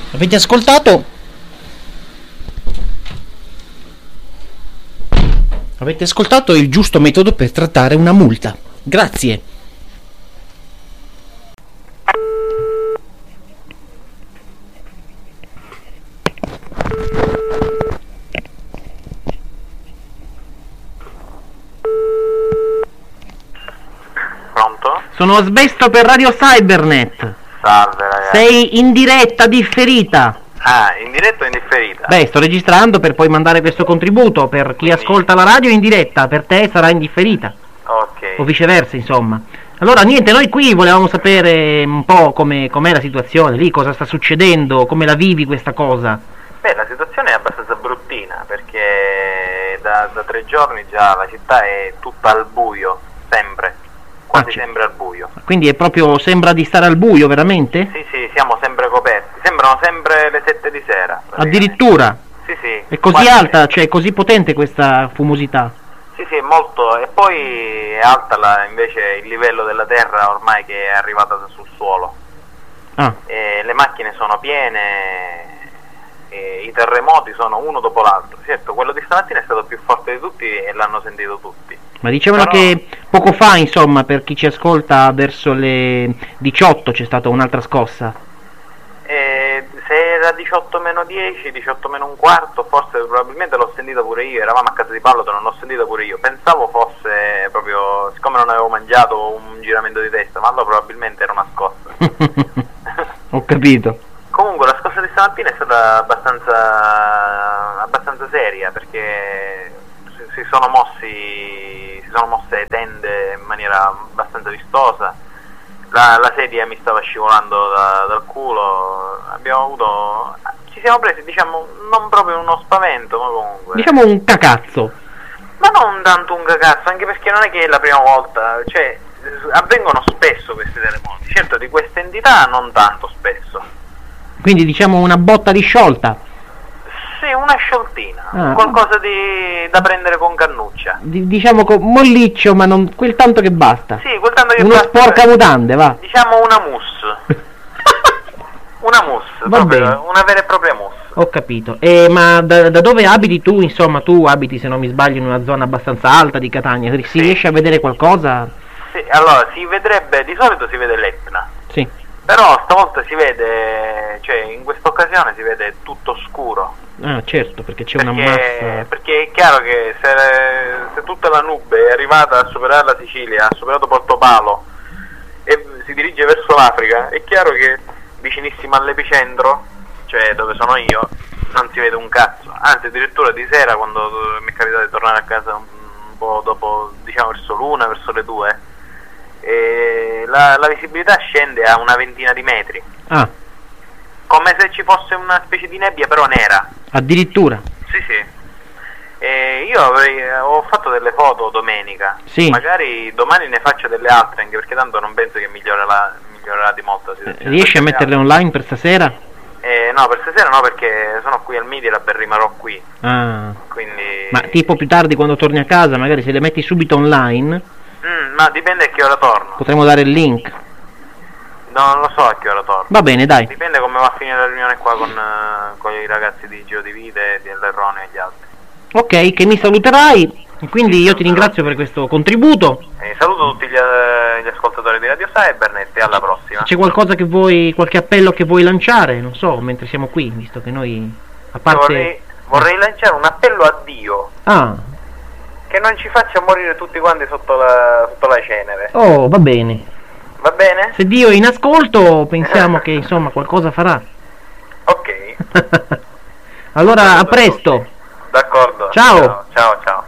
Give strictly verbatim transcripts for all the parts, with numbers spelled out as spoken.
Avete ascoltato? Avete ascoltato il giusto metodo per trattare una multa. Grazie. Pronto? Sono Asbesto per Radio Cybernet. Salve ragazzi. Sei in diretta differita. Ah, in diretta o in differita? Beh, sto registrando per poi mandare questo contributo. Per chi ascolta la radio in diretta, per te sarà in differita. Ok. O viceversa, insomma. Allora, niente, noi qui volevamo sapere un po' come com'è la situazione lì, cosa sta succedendo, come la vivi questa cosa. Beh, la situazione è abbastanza bruttina perché da, da tre giorni già la città è tutta al buio, sempre. Quasi Ah, sempre al buio. Quindi è proprio, sembra di stare al buio, veramente? Sì, sì, siamo sempre coperti. Sembrano sempre le sette di sera. Addirittura? Sì, sì. È così Quasi. alta, cioè è così potente questa fumosità? Sì, sì, è molto. E poi è alta la, invece il livello della terra ormai che è arrivata sul suolo. Ah. E le macchine sono piene, e i terremoti sono uno dopo l'altro. Certo, quello di stamattina è stato più forte di tutti e l'hanno sentito tutti. Ma dicevano Però... che poco fa, insomma, per chi ci ascolta, verso le diciotto c'è stata un'altra scossa. E se era diciotto meno dieci, diciotto meno un quarto, forse probabilmente l'ho sentita pure io. Eravamo a casa di Palloton, non l'ho sentita pure io. Pensavo fosse proprio, siccome non avevo mangiato, un giramento di testa, ma allora probabilmente era una scossa. Ho capito. Comunque la scossa di stamattina è stata abbastanza abbastanza seria perché si, si sono mossi si sono mosse tende in maniera abbastanza vistosa. La, la sedia mi stava scivolando da, dal culo. Abbiamo avuto ci siamo presi, diciamo, non proprio uno spavento, ma comunque Diciamo un cacazzo. ma non tanto un cagazzo, anche perché non è che è la prima volta, cioè avvengono spesso questi terremoti. Certo, di questa entità non tanto spesso. Quindi diciamo una botta di sciolta. Sì, una scioltina, Ah. qualcosa di da prendere con cannuccia. Di- diciamo con molliccio, ma non quel tanto che basta. Sì, quel tanto che Uno basta- sporca mutande, va. Diciamo una mousse. Una mousse, Va proprio, bene. una vera e propria mousse. Ho capito. E ma da, da dove abiti tu? Insomma, tu abiti, se non mi sbaglio, in una zona abbastanza alta di Catania. Si Sì. riesce a vedere qualcosa? Sì, allora si vedrebbe, di solito si vede l'Etna. Sì. Però stavolta si vede, cioè in questa occasione si vede tutto scuro. Ah, certo, perché c'è una Perché, massa. perché è chiaro che se, se tutta la nube è arrivata a superare la Sicilia, ha superato Portopalo e si dirige verso l'Africa, è chiaro che vicinissimo all'epicentro, cioè dove sono io, non si vede un cazzo. Anzi, addirittura di sera, quando mi è capitato di tornare a casa un, un po' dopo, diciamo verso l'una, verso le due, e la, la visibilità scende a una ventina di metri, Ah, come se ci fosse una specie di nebbia però nera. addirittura. Sì, sì. E io avrei, ho fatto delle foto domenica. Sì. Magari domani ne faccio delle altre, anche perché tanto non penso che migliorerà, migliorerà di molto la situazione. Riesci a metterle online per stasera? Eh, no, per stasera no, perché sono qui al Media Lab e rimarrò qui. Ah. Quindi. Ma tipo più tardi quando torni a casa, magari se le metti subito online, Mm, ma dipende a che ora torno. potremo dare il link. No, non lo so a che ora torno. Va bene, dai. Dipende come va a finire la riunione qua con, eh, con i ragazzi di Giro di Vite, di Lerrone e gli altri. Ok, che mi saluterai. E quindi io ti ringrazio per questo contributo. E saluto tutti gli, eh, gli ascoltatori di Radio Cybernet e alla prossima. C'è qualcosa che vuoi, qualche appello che vuoi lanciare? Non so, mentre siamo qui, visto che noi, a Io parte... vorrei, vorrei lanciare un appello a Dio, Ah, che non ci faccia morire tutti quanti sotto la, sotto la cenere. oh, va bene. Va bene? Se Dio è in ascolto, pensiamo che insomma qualcosa farà. Ok. Allora, a presto. D'accordo. Ciao. Ciao, ciao. ciao.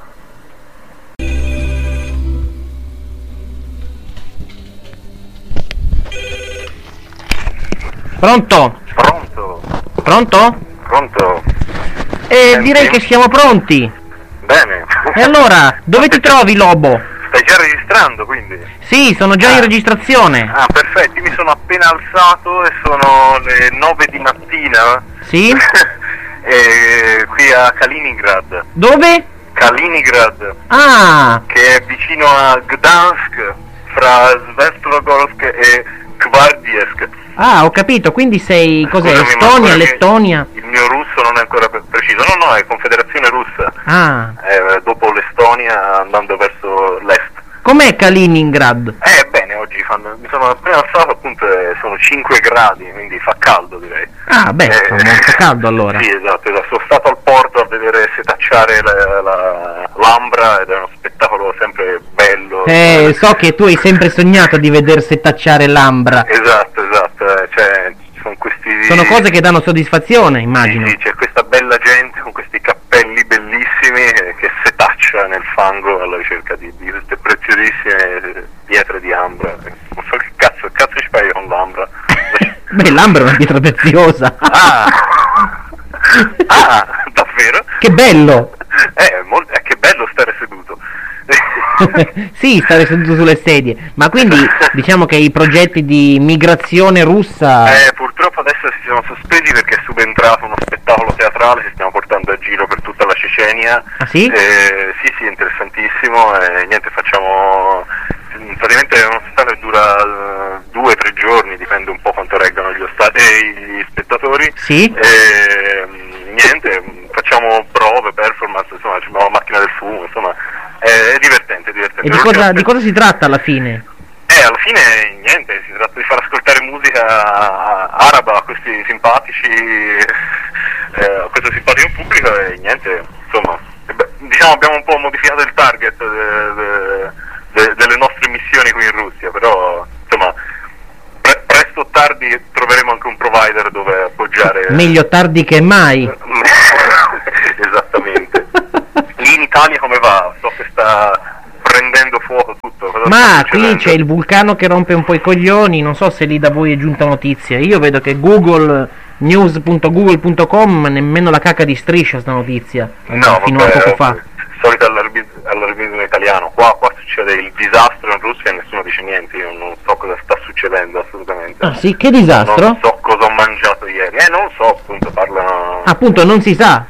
Pronto? Pronto? Pronto? Pronto? Eh, Senti? direi che siamo pronti. Bene. E allora, dove ti trovi, Lobo? Stai già registrando quindi? Sì, sono già in Ah. registrazione. Ah, perfetto, io mi sono appena alzato e sono le nove di mattina. Sì? E qui a Kaliningrad. Dove? Kaliningrad, Ah, che è vicino a Gdansk, fra Svetlogorsk e Gvardeysk. Ah, ho capito, quindi sei, cos'è, Scusami, ma Estonia, ancora che Lettonia? Il mio russo non è ancora pre- preciso, no no, è Confederazione Russa, Ah, eh, dopo l'Estonia andando verso l'est. com'è Kaliningrad? Eh bene, oggi fanno, mi sono appena alzato appunto e sono cinque gradi, quindi fa caldo direi. Ah, beh, Eh, fa molto caldo allora. Sì, esatto, esatto, sono stato al porto a vedere setacciare la, la, l'ambra ed è uno spettacolo sempre bello. Eh, so che tu hai sempre sognato di veder settacciare l'ambra. Esatto, esatto, eh, cioè sono questi... Sono cose che danno soddisfazione, immagino. Sì, sì, c'è questa bella gente con questi cappelli bellissimi eh, che setaccia nel fango alla ricerca di, di queste preziosissime pietre di ambra. Non so che cazzo, che cazzo ci fai con l'ambra? Beh, l'ambra è una pietra preziosa. Ah! Ah, davvero? Che bello! Eh, mol- eh, che bello stare seduto. Sì, stare seduto sulle sedie. Ma quindi diciamo che i progetti di migrazione russa... Eh, purtroppo adesso si sono sospesi perché è subentrato uno spettacolo teatrale che stiamo portando a giro per tutta la Cecenia. Ah sì? Eh, sì, sì, interessantissimo. E niente, facciamo... Praticamente è uno spettacolo che dura uh, due o tre giorni, dipende un po' quanto reggano gli, osta- eh, gli spettatori. Sì? E niente, facciamo prove, performance, insomma, abbiamo la macchina del fumo, insomma, è, è divertente, è divertente. E di cosa, di cosa si tratta alla fine? Eh, alla fine niente, si tratta di far ascoltare musica araba a questi simpatici, eh, a questo simpatico pubblico e niente, insomma, e beh, diciamo abbiamo un po' modificato il target de, de, de, delle nostre missioni qui in Russia, però insomma pre- presto o tardi troveremo anche un provider dove appoggiare. Meglio tardi che mai. Esattamente. Lì in Italia come va? So che sta prendendo fuoco tutto. Cosa Ma sta qui succedendo? c'è il vulcano che rompe un po' i coglioni, non so se lì da voi è giunta notizia. Io vedo che Google news punto google punto com nemmeno la cacca di striscia sta notizia. No, fino vabbè, a poco fa. solito allarmis- allarmismo italiano. Qua, qua succede il disastro in Russia e nessuno dice niente. Io non so cosa sta succedendo assolutamente. Ah sì, che disastro? Non so cosa ho mangiato ieri. Eh, non so, appunto, parlano. Appunto, non si sa.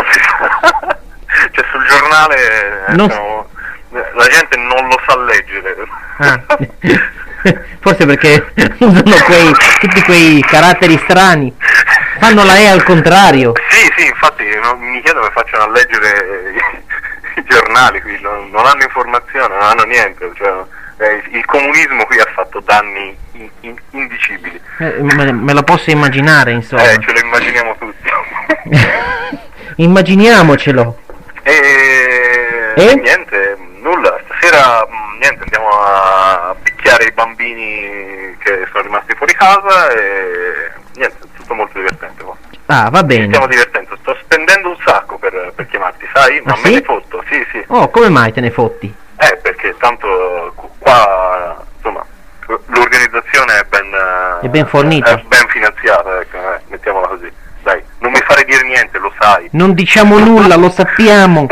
Cioè sul giornale eh, Non- sono- la gente non lo sa leggere. Ah. Forse perché usano quei, tutti quei caratteri strani. Fanno la E al contrario. Sì, sì, infatti no, mi chiedo come facciano a leggere i, i giornali qui, non, non hanno informazione, non hanno niente, cioè, eh, il comunismo qui ha fatto danni in- in- indicibili. Eh, me, me lo posso immaginare, insomma. Eh, ce lo immaginiamo tutti. Immaginiamocelo. E, E? niente, nulla, stasera mh, niente, andiamo a picchiare i bambini che sono rimasti fuori casa e niente, tutto molto divertente qua. Ah, va Mi stiamo bene. divertendo, sto spendendo un sacco per, per chiamarti, sai? Ma Ah, me sì? ne fotto, sì, sì. Oh, come mai te ne fotti? Eh, perché tanto qu- qua, insomma, l'organizzazione è ben... È ben fornita. È ben finanziata, ecco, eh, mettiamola così. Dai, non mi fare dire niente, lo sai. Non diciamo nulla, lo sappiamo.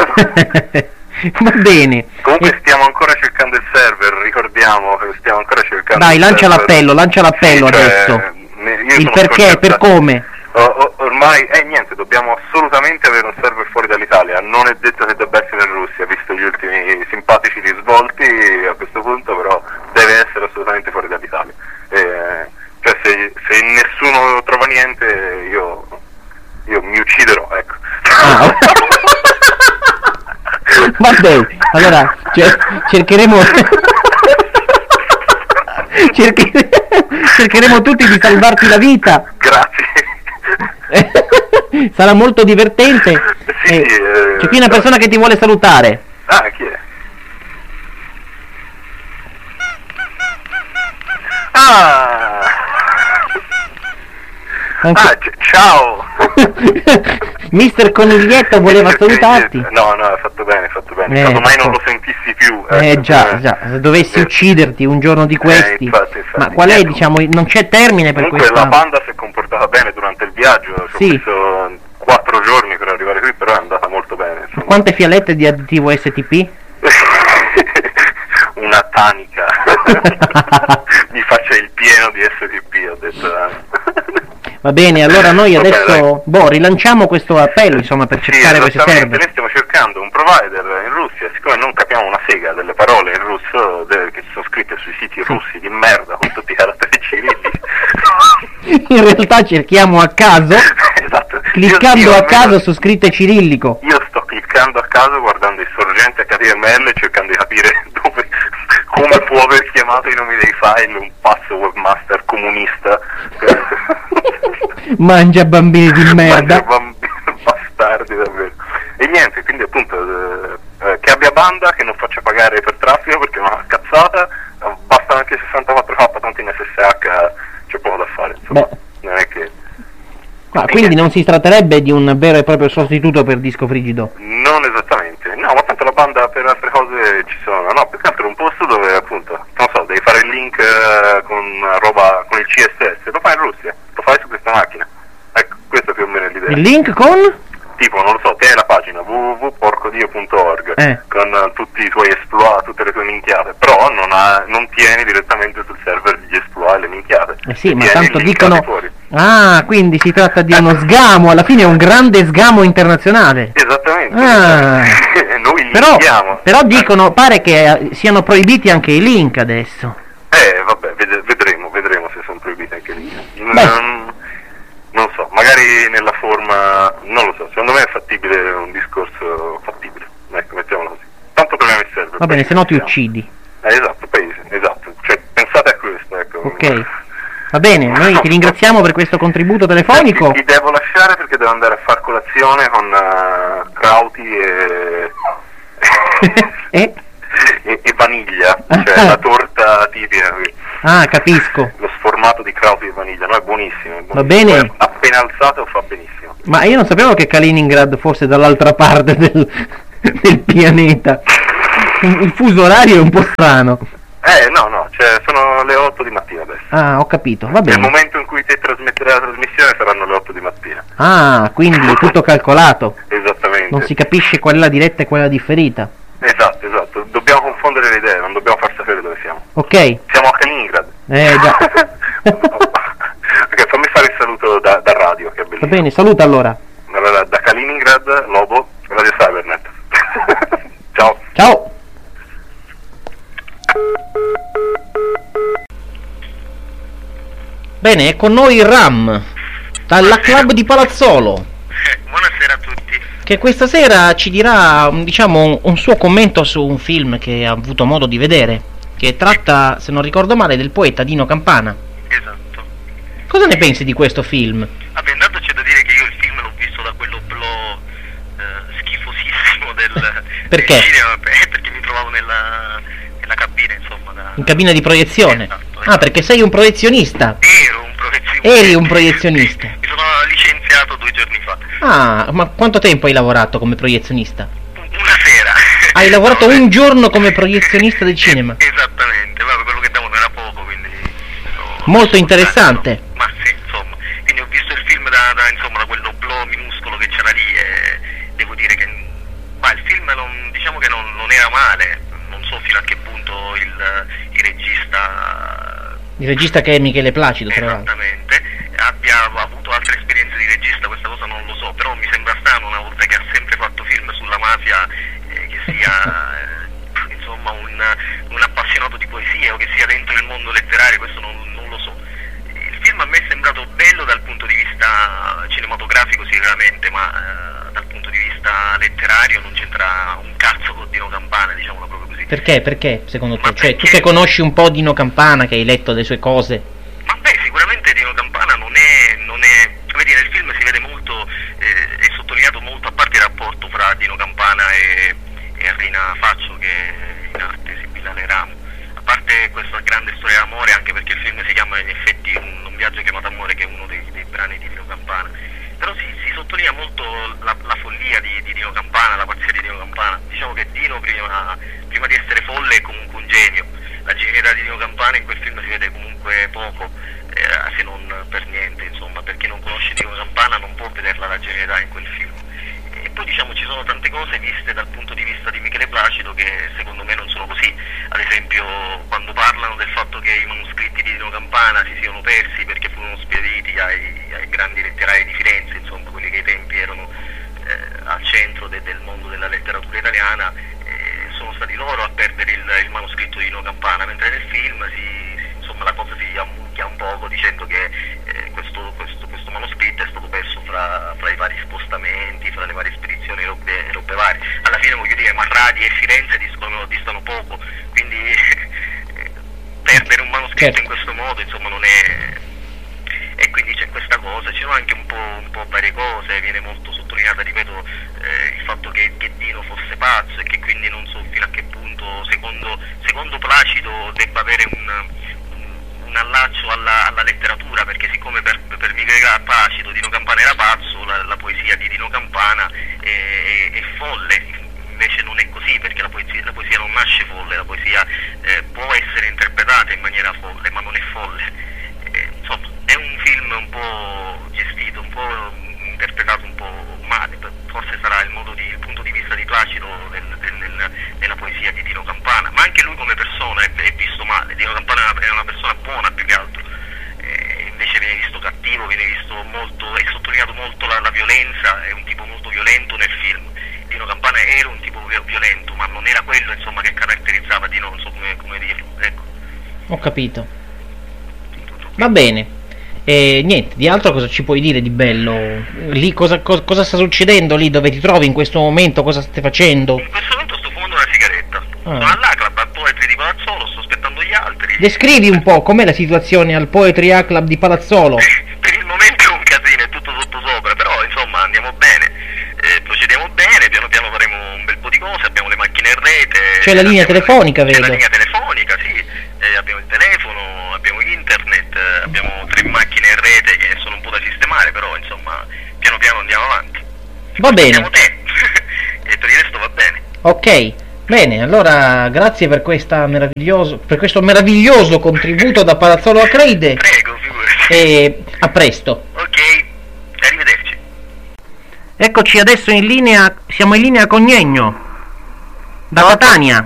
Va bene. Comunque E- stiamo ancora cercando il server, ricordiamo che stiamo ancora cercando Dai, il lancia server. l'appello, lancia l'appello Sì, cioè, adesso. ne- io Il sono perché, per sconcertato. come. O- o- ormai, eh niente, dobbiamo assolutamente avere un server fuori dall'Italia, non è detto che debba essere in Russia, visto gli ultimi simpatici risvolti a questo punto, però deve essere assolutamente fuori dall'Italia. Eh, cioè se, se nessuno trova niente io, io mi ucciderò, ecco. Ah, ok. Va bene, allora cer- cercheremo cerche- cercheremo tutti di salvarti la vita. Grazie. Sarà molto divertente. Sì, Eh, eh, c'è qui una persona che ti vuole salutare. Ah, chi è? Ah, Anche- ah c- ciao. Mister Coniglietto voleva Sì, sì, salutarti. sì. No, no, hai fatto bene, hai fatto bene. Eh, Quando mai non ecco. lo sentissi più. Eh ecco, già, eh. già, se dovessi Eh. ucciderti un giorno di questi. Eh, infatti, infatti. Ma qual è, Ecco. diciamo, non c'è termine per Comunque questa... la panda si è comportata bene durante il viaggio, ci Sì. ho messo quattro giorni per arrivare qui, però è andata molto bene. Insomma. Quante fialette di additivo S T P? Una tanica. Mi faccia il pieno di S T P, ho detto. Va bene, allora noi Va bene, adesso, boh, rilanciamo questo appello, insomma, per Sì, cercare questi esattamente, server. noi stiamo cercando un provider in Russia, siccome non capiamo una sega delle parole in russo de- che sono scritte sui siti russi di merda con tutti i caratteri cirillici, In realtà cerchiamo a caso, Esatto. cliccando Io- io a caso almeno- su scritte cirillico. Io sto cliccando a caso, guardando i sorgenti acca ti emme elle, cercando di capire dove, come può aver chiamato i nomi dei file un pazzo webmaster comunista. Mangia bambini di merda. Mangia bambini bastardi davvero. E niente, quindi appunto eh, eh, che abbia banda, che non faccia pagare per traffico perché è una cazzata, eh, basta anche sessantaquattro K, tanto in esse esse acca c'è poco da fare, insomma. Beh. Non è che... Ma quindi non si tratterebbe di un vero e proprio sostituto per disco frigido? Non esattamente, no, ma tanto la banda per altre cose ci sono, no, più che altro è un posto dove appunto, non so, devi fare il link eh, con roba, con il C S S, lo fai in Russia, lo fai su questa macchina, ecco, questa più o meno è l'idea. Il link con? Tipo, non lo so, te hai la pagina w w w punto porcodio punto org Eh. con eh, tutti i tuoi exploit, tutte le tue minchiate, però non, ha, non tieni direttamente sul server gli exploit e le minchiate. Eh sì, ma Tieni tanto il link dicono... fuori. Ah, quindi si tratta di uno sgamo, alla fine è un grande sgamo internazionale. Esattamente, Ah. esattamente. Noi li Però, linkiamo. però dicono, pare che eh, siano proibiti anche i link adesso. Eh, vabbè, ved- vedremo, vedremo se sono proibiti anche lì. Beh. Non, non so, magari nella forma, non lo so, secondo me è fattibile, un discorso fattibile, ecco, mettiamolo così. Tanto problemi serve. Va bene, se no ti uccidi. Eh, esatto, poi, esatto, cioè pensate a questo, ecco. Ok. Va bene, noi ti ringraziamo per questo contributo telefonico. Ti devo lasciare perché devo andare a far colazione con uh, Crauti e... Eh? e, e vaniglia, cioè la torta tipica qui. Ah, capisco. Lo sformato di Crauti e vaniglia, no? È buonissimo, è buonissimo. Va bene. Poi appena alzato fa benissimo. Ma io non sapevo che Kaliningrad fosse dall'altra parte del, del pianeta. Il fuso orario è un po' strano. Eh, no, no, cioè sono le otto di mattina adesso. Ah, ho capito, va Nel bene. momento in cui te trasmetterai la trasmissione saranno le otto di mattina. Ah, quindi è tutto calcolato. Esattamente. Non si capisce quella diretta e quella differita. Esatto, esatto. Dobbiamo confondere le idee, non dobbiamo far sapere dove siamo. Ok. Siamo a Kaliningrad. Eh già. Ok, fammi fare il saluto da, da radio, che è Va bellissimo. bene, saluta allora. Allora, da Kaliningrad, Lobo, Radio Cybernet. Ciao. Ciao. Bene, è con noi il Ram, dalla club di Palazzolo, Buonasera a tutti. che questa sera ci dirà, diciamo, un, un suo commento su un film che ha avuto modo di vedere, che tratta, se non ricordo male, del poeta Dino Campana. Esatto. Cosa ne pensi di questo film? Vabbè, intanto c'è da dire che io il film l'ho visto da quello blò eh, schifosissimo del, Perché? del cinema, eh, perché mi trovavo nella, nella cabina, insomma. Da... In cabina di proiezione? Esatto, Ah, esatto. perché sei un proiezionista. Ero un professionista. Eri un proiezionista. Mi sono licenziato due giorni fa. Ah, ma quanto tempo hai lavorato come proiezionista? Una sera. Hai lavorato No, un giorno come proiezionista del cinema? Esattamente, vabbè, quello che davano era poco, quindi... ho- Molto ho interessante. sopportato. Ma sì, insomma. Quindi ho visto il film da, da, insomma, da quel doblò minuscolo che c'era lì e devo dire che... Ma il film non, diciamo che non, non era male, non so fino a che punto il, il regista... Il regista che è Michele Placido, tra l'altro. Esattamente, abbia avuto altre esperienze di regista, questa cosa non lo so, però mi sembra strano una volta che ha sempre fatto film sulla mafia eh, che sia eh, insomma un, un appassionato di poesia o che sia dentro il mondo letterario, questo non, non lo so. Il film a me è sembrato bello dal punto di vista cinematografico sicuramente, ma eh, dal punto di vista letterario non c'entra un cazzo con Dino Campana, diciamola proprio così. Perché? Perché, secondo te? Ma Cioè, tu perché- che conosci un po' Dino Campana, che hai letto le sue cose. Ma beh, sicuramente Dino Campana non è, non è, vedi, nel film si vede molto, eh, è sottolineato molto, a parte il rapporto fra Dino Campana e, e Rina Faccio, che in arte Sibilla Leramo, a parte questa grande storia d'amore, anche perché il film si chiama in effetti Un, un viaggio chiamato amore, che è uno dei, dei brani di Dino Campana, però si, si sottolinea molto la, la follia di, di Dino Campana, la pazzia di Dino Campana. Diciamo che Dino prima, prima di essere folle è comunque un genio. La genialità di Dino Campana in quel film si vede comunque poco, eh, se non per niente, insomma, per chi non conosce Dino Campana non può vederla la genialità in quel film. E poi diciamo ci sono tante cose viste dal punto di vista di Michele Placido che secondo me non sono così. Ad esempio quando parlano del fatto che i manoscritti di Dino Campana si siano persi perché furono spediti ai, ai grandi letterai di Firenze, insomma quelli che ai tempi erano eh, al centro de, del mondo della letteratura italiana, eh, sono stati loro a perdere il, il manoscritto di Dino Campana, mentre nel film si, insomma, la cosa si ammucchia un poco dicendo che eh, questo scritto certo. in questo modo, insomma non è... E quindi c'è questa cosa, ci sono anche un po', un po' varie cose, viene molto sottolineata, ripeto, eh, il fatto che, che Dino fosse pazzo e che quindi non so fino a che punto, secondo, secondo Placido, debba avere un, un, un allaccio alla, alla letteratura, perché siccome per, per Michele Placido Dino Campana era pazzo, la, la poesia di Dino Campana è, è, è folle. Invece non è così, perché la poesia, la poesia non nasce folle, la poesia eh, può essere interpretata in maniera folle, ma non è folle. Eh, insomma, è un film un po' gestito, un po' interpretato un po' male, forse sarà il, modo di, il punto di vista di Placido del, del, del, della poesia di Dino Campana, ma anche lui come persona è, è visto male. Dino Campana è una persona buona più che altro, eh, invece viene visto cattivo, viene visto molto, è sottolineato molto la, la violenza, è un tipo molto violento nel film. Dino Campana era un tipo violento, ma non era quello, insomma, che caratterizzava Dino, non so come, come dirlo, ecco. Ho capito. Va bene. E niente, di altro cosa ci puoi dire di bello? Lì cosa, cosa, cosa sta succedendo lì dove ti trovi in questo momento? Cosa stai facendo? In questo momento sto fumando una sigaretta. Ah. Sono all'A Club, al Poetry di Palazzolo, sto aspettando gli altri. Descrivi un po' com'è la situazione al Poetry A Club di Palazzolo. Per il momento è un casino, è tutto sottosopra, però insomma andiamo bene. Eh, procediamo bene, piano piano faremo un bel po' di cose, abbiamo le macchine in rete. C'è la linea abbiamo- telefonica, C'è vedo. la linea telefonica, sì, eh, abbiamo il telefono, abbiamo internet, eh, abbiamo tre macchine in rete che sono un po' da sistemare, però insomma piano piano andiamo avanti. Va bene. Abbiamo te, e per il resto va bene. Ok. Bene, allora grazie per, questa meraviglioso, per questo meraviglioso contributo da Palazzolo Acreide Prego, figurati. e a presto. Ok, arrivederci. Eccoci adesso in linea, siamo in linea con Gnegno, da Catania.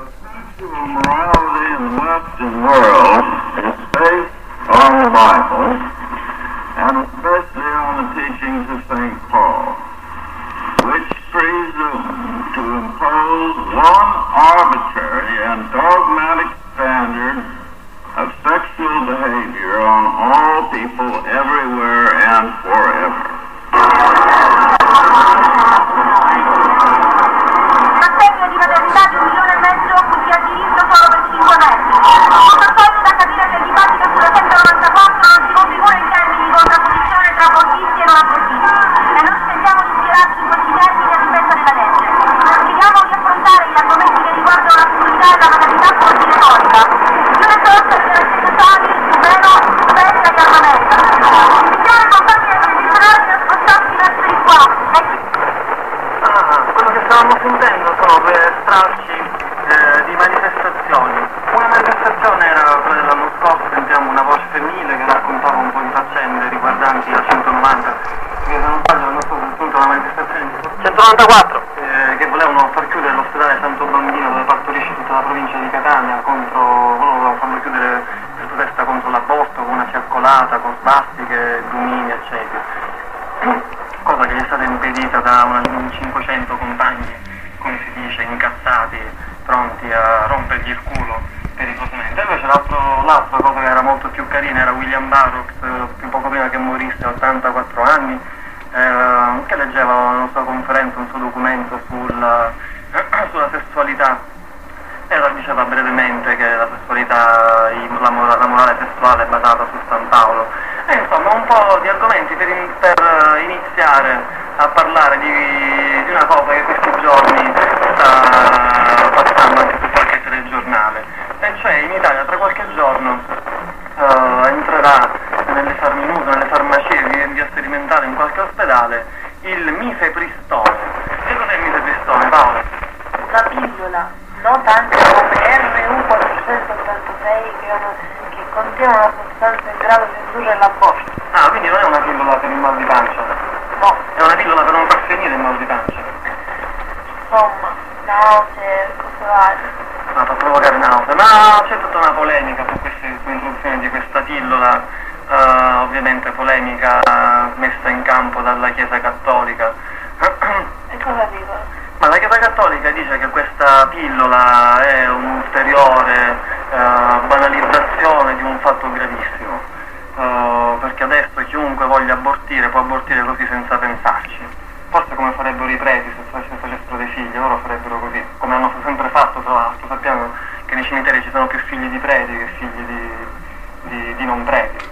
Morality in the Western world is based on the Bible and especially on the teachings of Saint Paul, which presume to impose one arbitrary and dogmatic standard of sexual behavior on all people everywhere and forever. L'assegno di maternità di un milione e mezzo cui si ha diritto solo per cinque mesi. Tutto ciò da capire che il dibattito sulla centonovantaquattro non si configura in termini di contrapposizione tra abortisti e non abortisti. E non sentiamo di schierarci in questi termini a difesa della legge. Chiediamo di affrontare gli argomenti che riguardano la comunità e la maternità con retorica. Più risorse per i necessari, meno spesa di armamento. Missione contabile per registrare e spostarsi verso di qua. Ah, quello che stavamo sentendo sono due stralci eh, di manifestazioni. Una manifestazione era quella dell'anno scorso, sentiamo una voce femminile che raccontava un po' di faccende riguardanti la centonovanta, che se non sbaglio l'anno scorso è appunto una manifestazione di centonovantaquattro. eh, che volevano far chiudere l'ospedale Santo Bambino dove partorisce tutta la provincia di Catania, contro, volevano farlo chiudere per protesta contro l'aborto con una fiaccolata, con svastiche, lumini, eccetera. Cosa che gli è stata impedita da una cinquecento compagni, come si dice, incazzati, pronti a rompergli il culo pericolosamente. Invece l'altro, l'altra cosa che era molto più carina era William Burroughs, eh, poco prima che morisse, a ottantaquattro anni, eh, che leggeva una sua conferenza, un suo documento sulla, sulla sessualità. E diceva brevemente che la sessualità, la, mora- la morale sessuale è basata su San Paolo. E insomma un po' di argomenti per, in- per iniziare a parlare di, di una cosa che questi giorni sta passando anche su qualche telegiornale. E cioè in Italia tra qualche giorno uh, entrerà nelle, far- in uso nelle farmacie di, via sperimentale in qualche ospedale il mifepristone. Che cos'è il mifepristone, Paolo? La pillola, nota anche come R U quattrocentottantasei, che, è una, che contiene una sostanza in grado di indurre l'aborto. Ah, quindi non è una pillola per il mal di pancia? No, È una pillola per non far finire il mal di pancia? insomma, nausea, cose varie. No, per provocare nausea. Ma c'è tutta una polemica su questa introduzione di questa pillola, eh, ovviamente polemica messa in campo dalla Chiesa Cattolica. E cosa dicono? Ma la Chiesa Cattolica dice che questa pillola è un'ulteriore eh, banalizzazione di un fatto gravissimo, eh, perché adesso chiunque voglia abortire può abortire così senza pensarci. Forse come farebbero i preti se face- facessero dei figli, loro farebbero così, come hanno sempre fatto tra l'altro. Sappiamo che nei cimiteri ci sono più figli di preti che figli di, di, di non preti.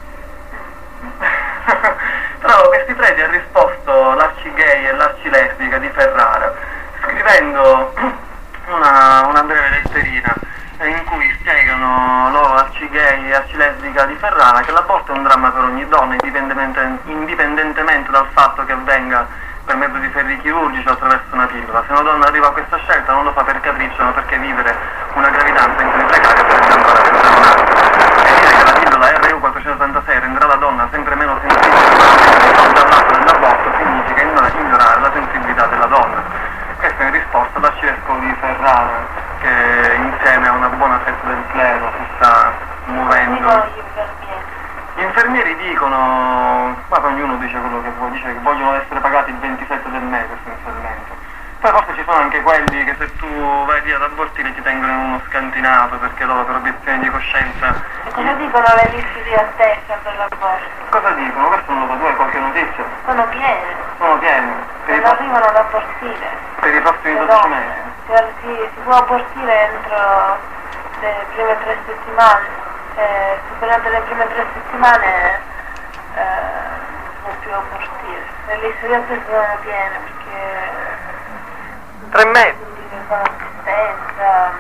Però questi preti ha risposto l'arcigay e l'arcilesbica di Ferrara, scrivendo una, una breve letterina in cui spiegano loro, arcigay e arcilesbica di Ferrara, che l'aborto è un dramma per ogni donna, indipendente, indipendentemente dal fatto che avvenga per mezzo di ferri chirurgici o attraverso una pillola. Se una donna arriva a questa scelta non lo fa per capriccio, ma perché vivere una gravidanza in cui precaria sarebbe ancora pensare un altro. E dire che la pillola R U quattrocentosettantasei renderà la donna sempre meno sensibile all'atto dell'aborto significa ignorare la sensibilità della donna. Questo in risposta all'arcivescovo di Ferrara, che insieme a una buona fetta del clero si sta muovendo. Gli infermieri dicono, ma ognuno dice quello che vuole, dice che vogliono essere pagati il ventisette del mese essenzialmente. Poi forse ci sono anche quelli che se tu vai via ad abortire ti tengono in uno scantinato perché loro per obiezioni di coscienza. E cosa dicono le liste di attesa per l'aborto? Cosa dicono? Questo non lo so, tu hai qualche notizia? Sono piene. Sono pieni. Per Non i, prossimi, arrivano ad abortire. per i prossimi Le dodici donne. mesi. Si, si, si può abortire entro le prime tre settimane. Eh, superate le prime tre settimane eh, non si può più abortire. Le liste di attesa sono piene perché Tre mesi. sono assistenza.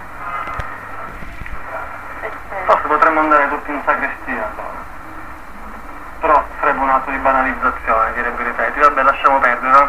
Forse potremmo andare tutti in sagrestia allora. Però sarebbe un atto di banalizzazione, direbbe ripeti. Vabbè, lasciamo perdere, no?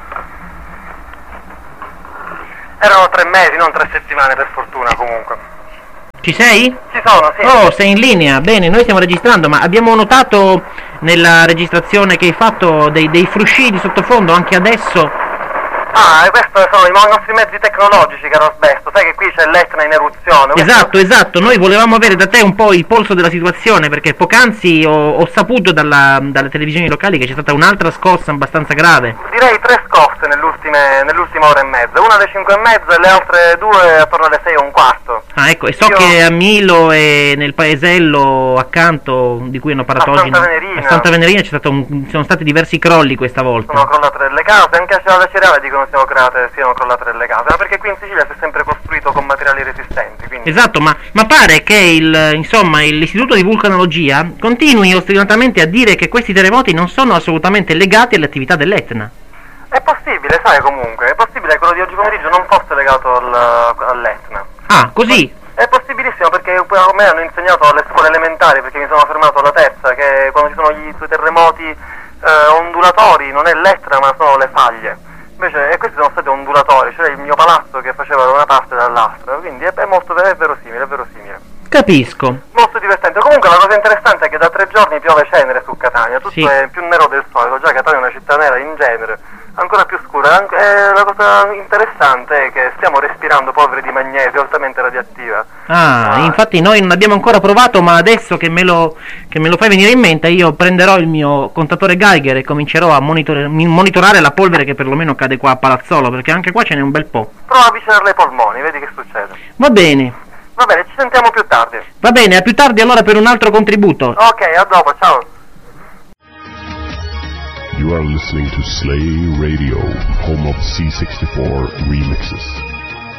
Erano tre mesi, non tre settimane per fortuna comunque. Ci sei? Ci sono, sì. Oh, sei in linea, bene, noi stiamo registrando, ma abbiamo notato nella registrazione che hai fatto dei, dei frusci di sottofondo anche adesso. Ah, e questi sono i nostri mezzi tecnologici, caro Asbesto, sai che qui c'è l'Etna in eruzione. Questo... Esatto, esatto, noi volevamo avere da te un po' il polso della situazione, perché poc'anzi ho, ho saputo dalla, dalle televisioni locali che c'è stata un'altra scossa abbastanza grave. Direi tre scosse nell'ultime, nell'ultima ora e mezza, una alle cinque e mezza e le altre due attorno alle sei e un quarto. Ah, ecco, e so Io... che a Milo e nel paesello accanto, di cui hanno parlato a oggi, Santa Venerina. a Santa Venerina c'è stato un, ci sono stati diversi crolli questa volta. Sono crollate delle case, anche a Città Cereale dicono siano create, siano crollate delle case, ma perché qui in Sicilia si è sempre costruito con materiali resistenti, quindi... Esatto, ma, ma pare che il, insomma, l'Istituto di Vulcanologia continui ostinatamente a dire che questi terremoti non sono assolutamente legati alle attività dell'Etna. È possibile, sai, comunque, è possibile che quello di oggi pomeriggio non fosse legato al, all'Etna. Ah, così? È possibilissimo perché a me hanno insegnato alle scuole elementari, perché mi sono fermato alla terza, che quando ci sono gli sui terremoti eh, ondulatori non è l'Etna ma sono le faglie. Invece, e questi sono stati ondulatori, cioè il mio palazzo che faceva da una parte e dall'altra, quindi è, è molto è verosimile, è verosimile. Capisco. Molto divertente. Comunque la cosa interessante è che da tre giorni piove cenere su Catania, tutto Sì. è più nero del solito, già Catania è una città nera in genere, ancora più scura. Anche, eh, la cosa interessante è che stiamo respirando polvere di magnesio altamente radioattiva. Ah, Ah. infatti noi non abbiamo ancora provato, ma adesso che me lo, che me lo fai venire in mente io prenderò il mio contatore Geiger e comincerò a monitor- monitorare la polvere che perlomeno cade qua a Palazzolo, perché anche qua ce n'è un bel po'. Prova a avvicinarle ai polmoni, vedi che succede. Va bene, Va bene, ci sentiamo più tardi. va bene, a più tardi allora per un altro contributo. Ok, a dopo, ciao. You are listening to Slay Radio, home of C sixty-four remixes.